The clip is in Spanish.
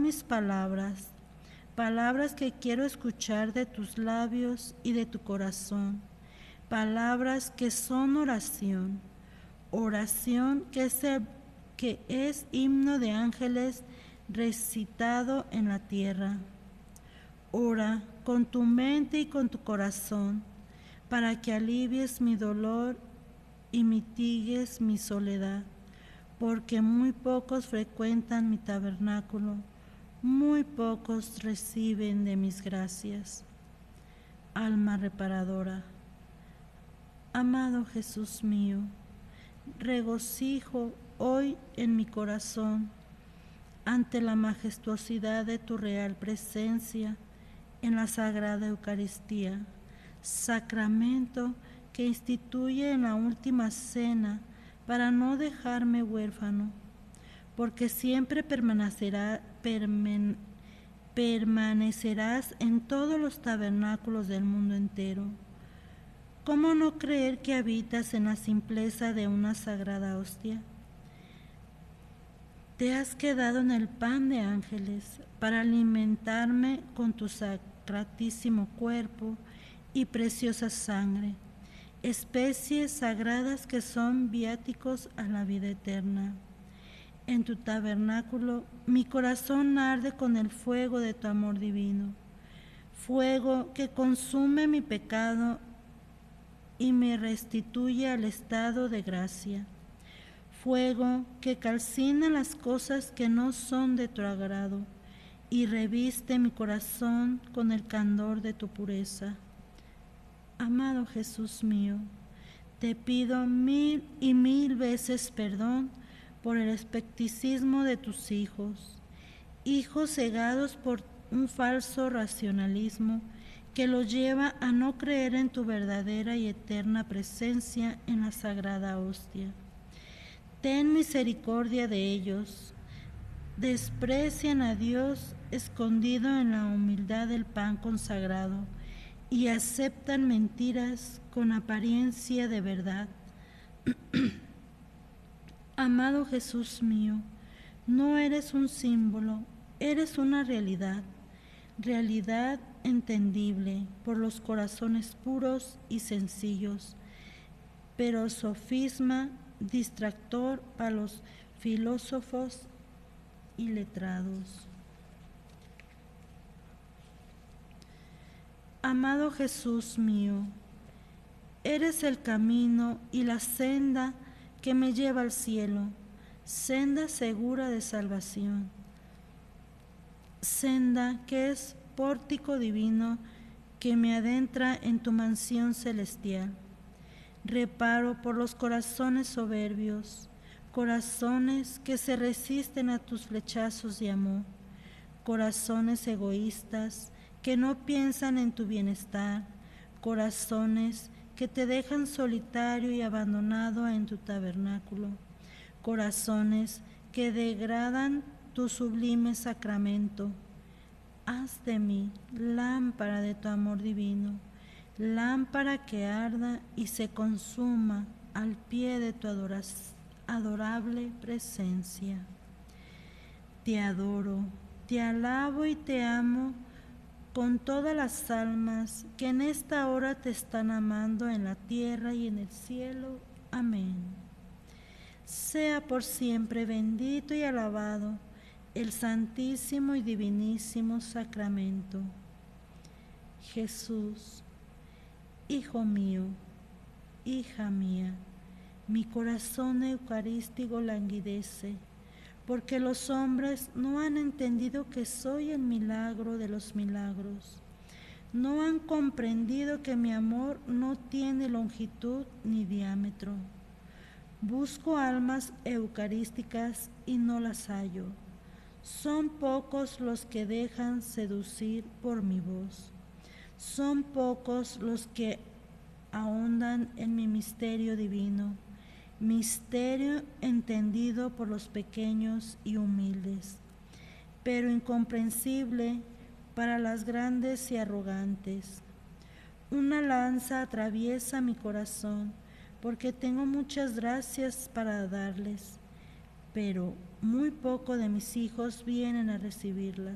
mis palabras, palabras que quiero escuchar de tus labios y de tu corazón, palabras que son oración, oración que es himno de ángeles recitado en la tierra. Ora con tu mente y con tu corazón, para que alivies mi dolor y mitigues mi soledad, porque muy pocos frecuentan mi tabernáculo, muy pocos reciben de mis gracias. Alma reparadora, amado Jesús mío, regocijo hoy en mi corazón ante la majestuosidad de tu real presencia en la Sagrada Eucaristía, sacramento que instituye en la última cena para no dejarme huérfano, porque siempre permanecerás en todos los tabernáculos del mundo entero. ¿Cómo no creer que habitas en la simpleza de una sagrada hostia? Te has quedado en el pan de ángeles para alimentarme con tu sacratísimo cuerpo y preciosa sangre, especies sagradas que son viáticos a la vida eterna. En tu tabernáculo mi corazón arde con el fuego de tu amor divino, fuego que consume mi pecado y me restituye al estado de gracia, fuego que calcina las cosas que no son de tu agrado y reviste mi corazón con el candor de tu pureza. Amado Jesús mío, te pido 1000 y 1000 veces perdón por el escepticismo de tus hijos cegados por un falso racionalismo que los lleva a no creer en tu verdadera y eterna presencia en la sagrada hostia. Ten misericordia de ellos. Desprecian a Dios escondido en la humildad del pan consagrado y aceptan mentiras con apariencia de verdad. Amado Jesús mío, no eres un símbolo, eres una realidad, realidad entendible por los corazones puros y sencillos, pero sofisma distractor para los filósofos y letrados. Amado Jesús mío, eres el camino y la senda que me lleva al cielo, senda segura de salvación, senda que es pórtico divino que me adentra en tu mansión celestial. Reparo por los corazones soberbios, corazones que se resisten a tus flechazos de amor, corazones egoístas que no piensan en tu bienestar, corazones que te dejan solitario y abandonado en tu tabernáculo, corazones que degradan tu sublime sacramento. Haz de mí lámpara de tu amor divino, lámpara que arda y se consuma al pie de tu adorable presencia. Te adoro, te alabo y te amo con todas las almas que en esta hora te están amando en la tierra y en el cielo. Amén. Sea por siempre bendito y alabado el santísimo y divinísimo sacramento. Jesús, Hijo mío, hija mía, mi corazón eucarístico languidece, porque los hombres no han entendido que soy el milagro de los milagros. No han comprendido que mi amor no tiene longitud ni diámetro. Busco almas eucarísticas y no las hallo. Son pocos los que dejan seducir por mi voz. Son pocos los que ahondan en mi misterio divino, misterio entendido por los pequeños y humildes, pero incomprensible para las grandes y arrogantes. Una lanza atraviesa mi corazón, porque tengo muchas gracias para darles, pero muy poco de mis hijos vienen a recibirlas.